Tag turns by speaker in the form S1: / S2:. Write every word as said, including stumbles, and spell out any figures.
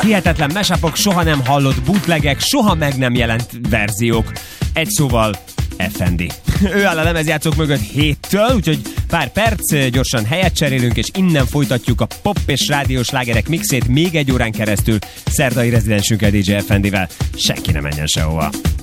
S1: Hihetetlen mashup-ok, soha nem hallott bootlegek, soha meg nem jelent verziók. Egy szóval ef en dé. Ő áll a lemezjátszók mögött héttől, úgyhogy pár perc, gyorsan helyet cserélünk, és innen folytatjuk a pop és rádiós slágerek mixét még egy órán keresztül szerdai rezidensünkkel dé dzsé ef en dével. Senki ne menjen sehova.